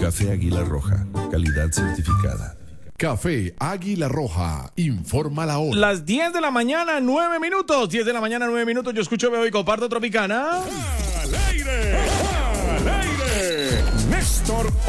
Café Águila Roja, calidad certificada. Café Águila Roja, informa la hora. Las 10 de la mañana, 9 minutos. 10 de la mañana, 9 minutos. Yo escucho, veo y comparto Tropicana. ¡Al aire! ¡Al aire! Néstor